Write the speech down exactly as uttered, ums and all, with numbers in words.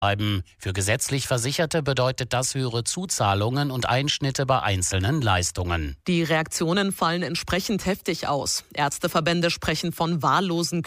Für gesetzlich Versicherte bedeutet das höhere Zuzahlungen und Einschnitte bei einzelnen Leistungen. Die Reaktionen fallen entsprechend heftig aus. Ärzteverbände sprechen von wahllosen